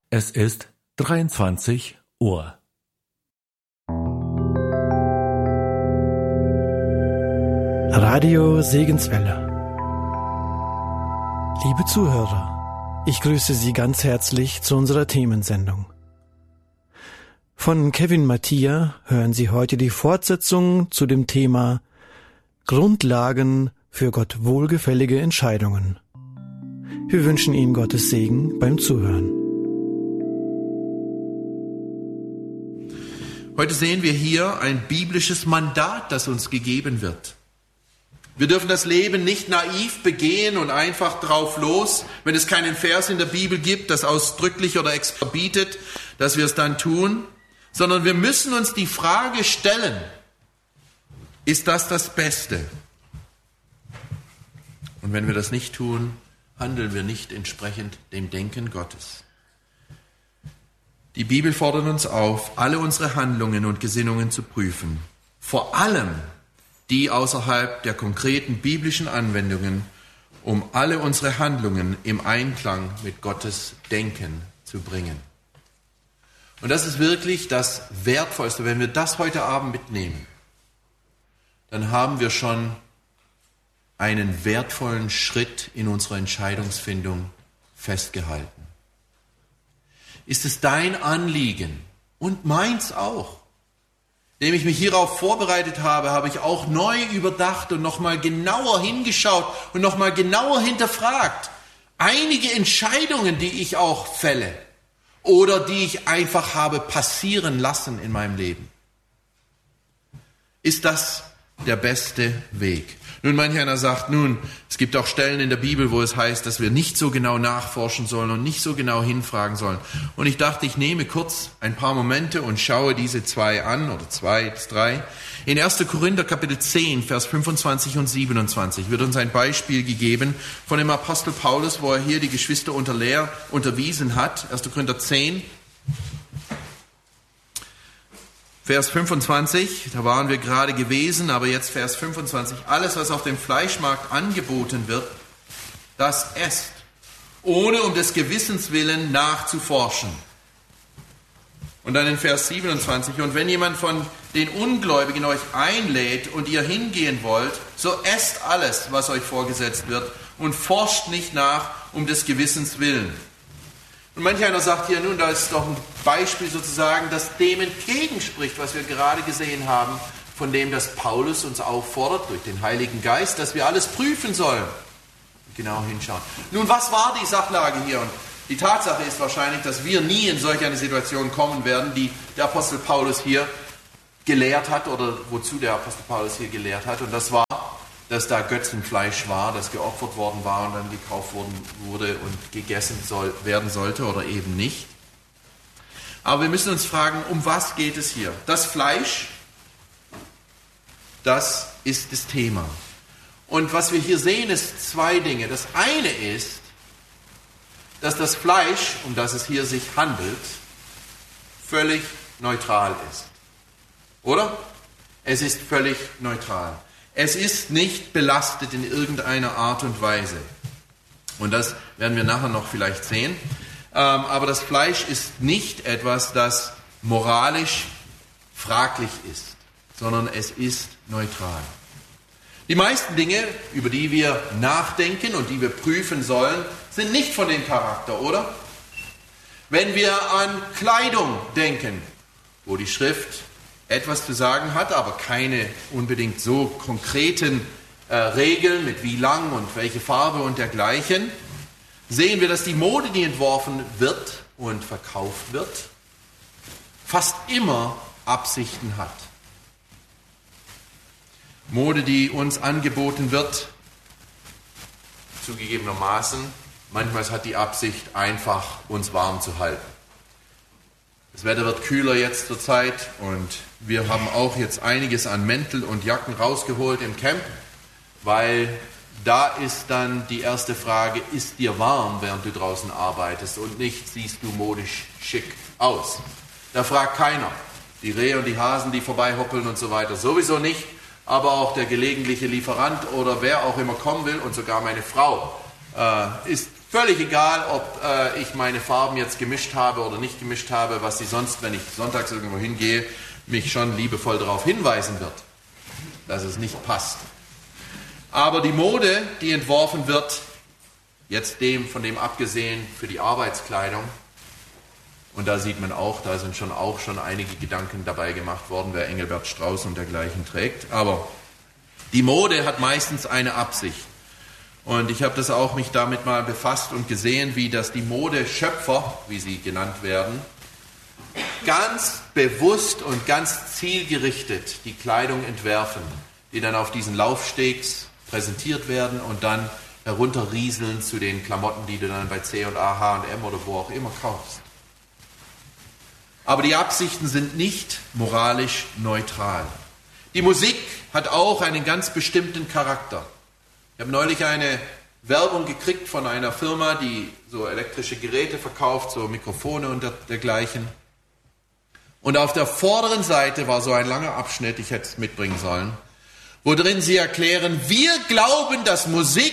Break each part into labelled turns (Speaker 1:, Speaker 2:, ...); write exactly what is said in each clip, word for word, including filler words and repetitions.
Speaker 1: Es ist dreiundzwanzig Uhr.
Speaker 2: Radio Segenswelle. Liebe Zuhörer, ich grüße Sie ganz herzlich zu unserer Themensendung. Von Kevin Mattia hören Sie heute die Fortsetzung zu dem Thema Grundlagen für Gott wohlgefällige Entscheidungen. Wir wünschen Ihnen Gottes Segen beim Zuhören.
Speaker 3: Heute sehen wir hier ein biblisches Mandat, das uns gegeben wird. Wir dürfen das Leben nicht naiv begehen und einfach drauf los, wenn es keinen Vers in der Bibel gibt, das ausdrücklich oder extra bietet, dass wir es dann tun, sondern wir müssen uns die Frage stellen, ist das das Beste? Und wenn wir das nicht tun, handeln wir nicht entsprechend dem Denken Gottes. Die Bibel fordert uns auf, alle unsere Handlungen und Gesinnungen zu prüfen, vor allem die außerhalb der konkreten biblischen Anwendungen, um alle unsere Handlungen im Einklang mit Gottes Denken zu bringen. Und das ist wirklich das Wertvollste. Wenn wir das heute Abend mitnehmen, dann haben wir schon einen wertvollen Schritt in unserer Entscheidungsfindung festgehalten. Ist es dein Anliegen und meins auch? Indem ich mich hierauf vorbereitet habe, habe ich auch neu überdacht und nochmal genauer hingeschaut und nochmal genauer hinterfragt. Einige Entscheidungen, die ich auch fälle oder die ich einfach habe passieren lassen in meinem Leben. Ist das der beste Weg? Nun, manch einer sagt, nun, es gibt auch Stellen in der Bibel, wo es heißt, dass wir nicht so genau nachforschen sollen und nicht so genau hinfragen sollen. Und ich dachte, ich nehme kurz ein paar Momente und schaue diese zwei an, oder zwei bis drei. In erster Korinther Kapitel zehn, Vers fünfundzwanzig und siebenundzwanzig wird uns ein Beispiel gegeben von dem Apostel Paulus, wo er hier die Geschwister unter Lehr unterwiesen hat. erster Korinther zehn, Vers fünfundzwanzig, da waren wir gerade gewesen, aber jetzt Vers fünfundzwanzig. Alles, was auf dem Fleischmarkt angeboten wird, das esst, ohne um des Gewissens willen nachzuforschen. Und dann in Vers siebenundzwanzig. Und wenn jemand von den Ungläubigen euch einlädt und ihr hingehen wollt, so esst alles, was euch vorgesetzt wird und forscht nicht nach um des Gewissens willen. Und manch einer sagt hier, nun, da ist doch ein Beispiel sozusagen, das dem entgegenspricht, was wir gerade gesehen haben, von dem, dass Paulus uns auffordert, durch den Heiligen Geist, dass wir alles prüfen sollen. Genau hinschauen. Nun, was war die Sachlage hier? Und die Tatsache ist wahrscheinlich, dass wir nie in solch eine Situation kommen werden, die der Apostel Paulus hier gelehrt hat, oder wozu der Apostel Paulus hier gelehrt hat. Und das war, dass da Götzenfleisch war, das geopfert worden war und dann gekauft worden wurde und gegessen soll, werden sollte oder eben nicht. Aber wir müssen uns fragen, um was geht es hier? Das Fleisch, das ist das Thema. Und was wir hier sehen, ist zwei Dinge. Das eine ist, dass das Fleisch, um das es hier sich handelt, völlig neutral ist. Oder? Es ist völlig neutral. Es ist nicht belastet in irgendeiner Art und Weise. Und das werden wir nachher noch vielleicht sehen. Aber das Fleisch ist nicht etwas, das moralisch fraglich ist, sondern es ist neutral. Die meisten Dinge, über die wir nachdenken und die wir prüfen sollen, sind nicht von dem Charakter, oder? Wenn wir an Kleidung denken, wo die Schrift etwas zu sagen hat, aber keine unbedingt so konkreten äh, Regeln mit wie lang und welche Farbe und dergleichen, sehen wir, dass die Mode, die entworfen wird und verkauft wird, fast immer Absichten hat. Mode, die uns angeboten wird, zugegebenermaßen, manchmal hat die Absicht, einfach uns warm zu halten. Das Wetter wird kühler jetzt zur Zeit und wir haben auch jetzt einiges an Mäntel und Jacken rausgeholt im Camp, weil da ist dann die erste Frage, ist dir warm, während du draußen arbeitest und nicht, siehst du modisch schick aus. Da fragt keiner. Die Rehe und die Hasen, die vorbeihoppeln und so weiter, sowieso nicht, aber auch der gelegentliche Lieferant oder wer auch immer kommen will und sogar meine Frau äh, ist völlig egal, ob äh, ich meine Farben jetzt gemischt habe oder nicht gemischt habe, was sie sonst, wenn ich sonntags irgendwo hingehe, mich schon liebevoll darauf hinweisen wird, dass es nicht passt. Aber die Mode, die entworfen wird, jetzt dem, von dem abgesehen, für die Arbeitskleidung, und da sieht man auch, da sind schon auch schon einige Gedanken dabei gemacht worden, wer Engelbert Strauß und dergleichen trägt. Aber die Mode hat meistens eine Absicht. Und ich habe das auch mich damit mal befasst und gesehen, wie das die Modeschöpfer, wie sie genannt werden, ganz bewusst und ganz zielgerichtet die Kleidung entwerfen, die dann auf diesen Laufstegs präsentiert werden und dann herunterrieseln zu den Klamotten, die du dann bei C und A, H und M oder wo auch immer kaufst. Aber die Absichten sind nicht moralisch neutral. Die Musik hat auch einen ganz bestimmten Charakter. Ich habe neulich eine Werbung gekriegt von einer Firma, die so elektrische Geräte verkauft, so Mikrofone und dergleichen. Und auf der vorderen Seite war so ein langer Abschnitt, ich hätte es mitbringen sollen, wo drin sie erklären, wir glauben, dass Musik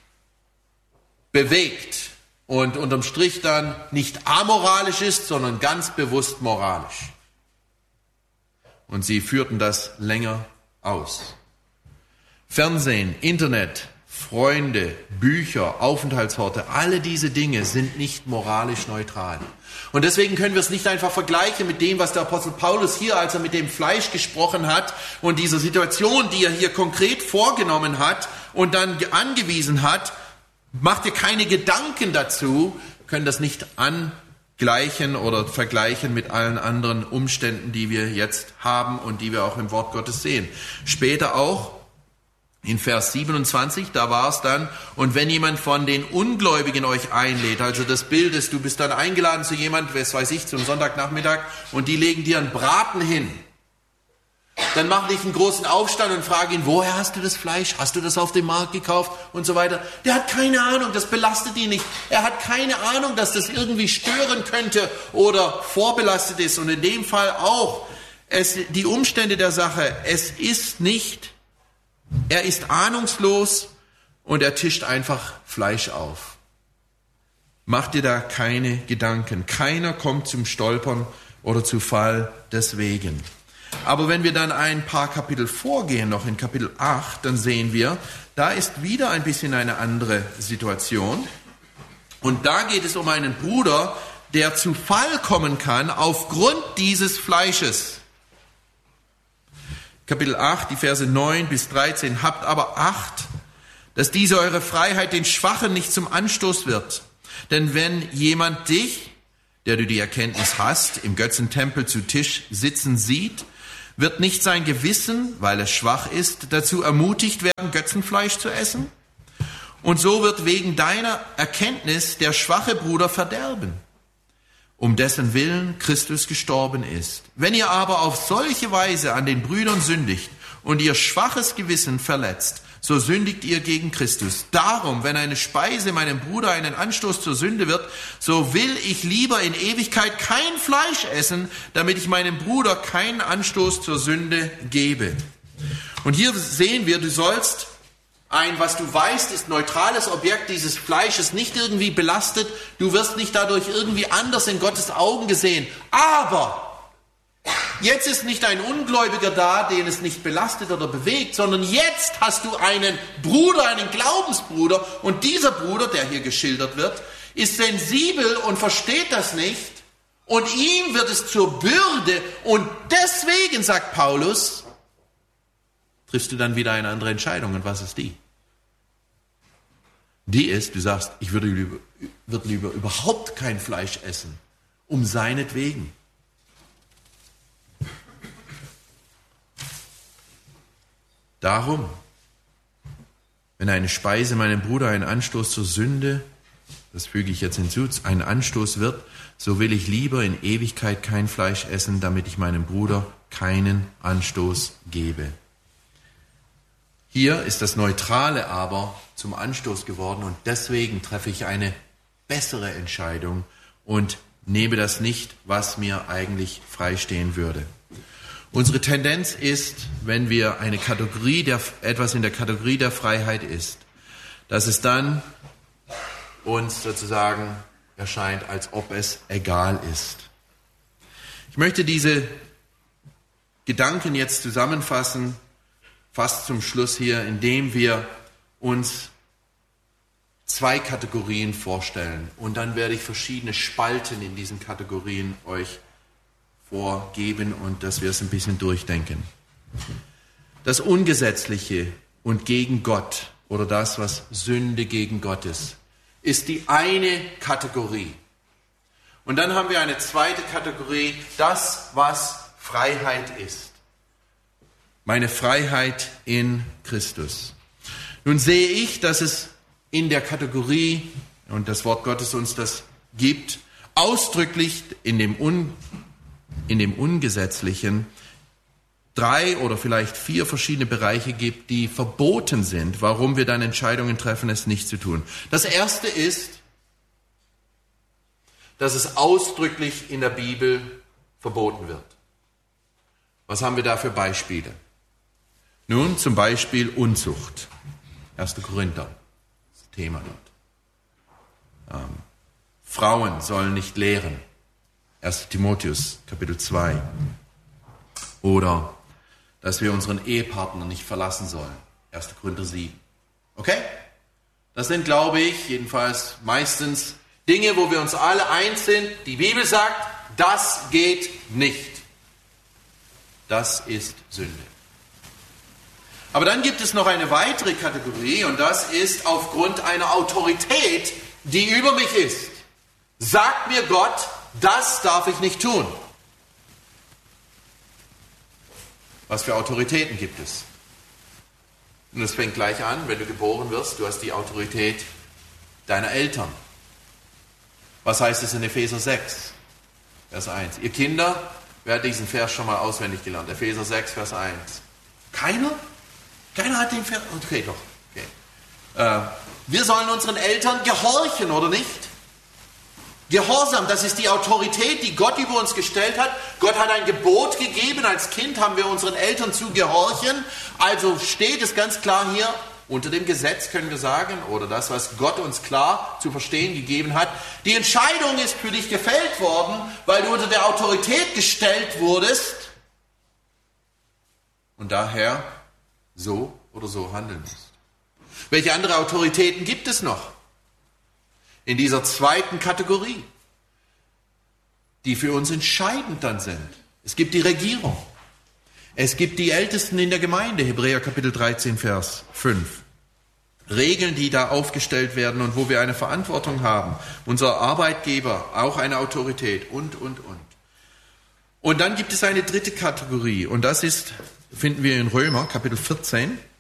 Speaker 3: bewegt und unterm Strich dann nicht amoralisch ist, sondern ganz bewusst moralisch. Und sie führten das länger aus. Fernsehen, Internet, Freunde, Bücher, Aufenthaltsorte, alle diese Dinge sind nicht moralisch neutral. Und deswegen können wir es nicht einfach vergleichen mit dem, was der Apostel Paulus hier, als er mit dem Fleisch gesprochen hat und dieser Situation, die er hier konkret vorgenommen hat und dann angewiesen hat, macht ihr keine Gedanken dazu, können das nicht angleichen oder vergleichen mit allen anderen Umständen, die wir jetzt haben und die wir auch im Wort Gottes sehen. Später auch in Vers siebenundzwanzig, da war es dann, und wenn jemand von den Ungläubigen euch einlädt, also das Bild ist, du bist dann eingeladen zu jemand, was weiß ich, zum Sonntagnachmittag, und die legen dir einen Braten hin, dann mach nicht einen großen Aufstand und frage ihn, woher hast du das Fleisch? Hast du das auf dem Markt gekauft? Und so weiter. Der hat keine Ahnung, das belastet ihn nicht. Er hat keine Ahnung, dass das irgendwie stören könnte oder vorbelastet ist. Und in dem Fall auch, es, die Umstände der Sache, es ist nicht, er ist ahnungslos und er tischt einfach Fleisch auf. Mach dir da keine Gedanken. Keiner kommt zum Stolpern oder zu Fall deswegen. Aber wenn wir dann ein paar Kapitel vorgehen, noch in Kapitel acht, dann sehen wir, da ist wieder ein bisschen eine andere Situation. Und da geht es um einen Bruder, der zu Fall kommen kann aufgrund dieses Fleisches. Kapitel acht, die Verse neun bis dreizehn. Habt aber Acht, dass diese eure Freiheit den Schwachen nicht zum Anstoß wird. Denn wenn jemand dich, der du die Erkenntnis hast, im Götzentempel zu Tisch sitzen sieht, wird nicht sein Gewissen, weil es schwach ist, dazu ermutigt werden, Götzenfleisch zu essen? Und so wird wegen deiner Erkenntnis der schwache Bruder verderben, um dessen Willen Christus gestorben ist. Wenn ihr aber auf solche Weise an den Brüdern sündigt und ihr schwaches Gewissen verletzt, so sündigt ihr gegen Christus. Darum, wenn eine Speise meinem Bruder einen Anstoß zur Sünde wird, so will ich lieber in Ewigkeit kein Fleisch essen, damit ich meinem Bruder keinen Anstoß zur Sünde gebe. Und hier sehen wir, du sollst ein, was du weißt, ist neutrales Objekt dieses Fleisches nicht irgendwie belastet. Du wirst nicht dadurch irgendwie anders in Gottes Augen gesehen. Aber jetzt ist nicht ein Ungläubiger da, den es nicht belastet oder bewegt, sondern jetzt hast du einen Bruder, einen Glaubensbruder. Und dieser Bruder, der hier geschildert wird, ist sensibel und versteht das nicht. Und ihm wird es zur Bürde. Und deswegen, sagt Paulus, triffst du dann wieder eine andere Entscheidung. Und was ist die? Die ist, du sagst, ich würde lieber, würde lieber überhaupt kein Fleisch essen, um seinetwegen. Darum, wenn eine Speise meinem Bruder ein Anstoß zur Sünde, das füge ich jetzt hinzu, ein Anstoß wird, so will ich lieber in Ewigkeit kein Fleisch essen, damit ich meinem Bruder keinen Anstoß gebe. Hier ist das Neutrale aber zum Anstoß geworden und deswegen treffe ich eine bessere Entscheidung und nehme das nicht, was mir eigentlich freistehen würde. Unsere Tendenz ist, wenn wir eine Kategorie der, etwas in der Kategorie der Freiheit ist, dass es dann uns sozusagen erscheint, als ob es egal ist. Ich möchte diese Gedanken jetzt zusammenfassen, fast zum Schluss hier, indem wir uns zwei Kategorien vorstellen. Und dann werde ich verschiedene Spalten in diesen Kategorien euch vorgeben und dass wir es ein bisschen durchdenken. Das Ungesetzliche und gegen Gott oder das, was Sünde gegen Gott ist, ist die eine Kategorie. Und dann haben wir eine zweite Kategorie, das, was Freiheit ist. Meine Freiheit in Christus. Nun sehe ich, dass es in der Kategorie, und das Wort Gottes uns das gibt, ausdrücklich in dem, Un, in dem Ungesetzlichen drei oder vielleicht vier verschiedene Bereiche gibt, die verboten sind, warum wir dann Entscheidungen treffen, es nicht zu tun. Das erste ist, dass es ausdrücklich in der Bibel verboten wird. Was haben wir da für Beispiele? Nun, zum Beispiel Unzucht. erster Korinther, das Thema dort. Ähm, Frauen sollen nicht lehren. erster Timotheus, Kapitel zwei. Oder, dass wir unseren Ehepartner nicht verlassen sollen. erster Korinther sieben. Okay? Das sind, glaube ich, jedenfalls meistens Dinge, wo wir uns alle eins sind. Die Bibel sagt, das geht nicht. Das ist Sünde. Aber dann gibt es noch eine weitere Kategorie und das ist aufgrund einer Autorität, die über mich ist. Sagt mir Gott, das darf ich nicht tun. Was für Autoritäten gibt es? Und es fängt gleich an, wenn du geboren wirst, du hast die Autorität deiner Eltern. Was heißt es in Epheser sechs, Vers eins? Ihr Kinder, wer hat diesen Vers schon mal auswendig gelernt? Epheser sechs, Vers eins. Keiner? Keiner hat den Vers? Okay, doch. Okay. Äh, wir sollen unseren Eltern gehorchen, oder nicht? Gehorsam, das ist die Autorität, die Gott über uns gestellt hat. Gott hat ein Gebot gegeben, als Kind haben wir unseren Eltern zu gehorchen. Also steht es ganz klar hier, unter dem Gesetz können wir sagen, oder das, was Gott uns klar zu verstehen gegeben hat. Die Entscheidung ist für dich gefällt worden, weil du unter der Autorität gestellt wurdest und daher so oder so handeln musst. Welche andere Autoritäten gibt es noch in dieser zweiten Kategorie, die für uns entscheidend dann sind? Es gibt die Regierung. Es gibt die Ältesten in der Gemeinde, Hebräer Kapitel dreizehn, Vers fünf. Regeln, die da aufgestellt werden und wo wir eine Verantwortung haben. Unser Arbeitgeber, auch eine Autorität und, und, und. Und dann gibt es eine dritte Kategorie und das ist, finden wir in Römer Kapitel vierzehn.